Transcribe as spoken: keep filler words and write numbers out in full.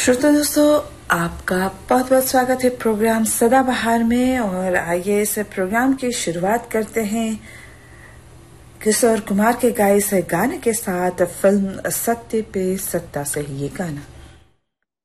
श्रोता दोस्तों, आपका बहुत बहुत स्वागत है प्रोग्राम सदाबहार में। और आइए इस प्रोग्राम की शुरुआत करते हैं किशोर कुमार के गाए से गाने के साथ। फिल्म सत्य पे सत्ता से ही ये गाना।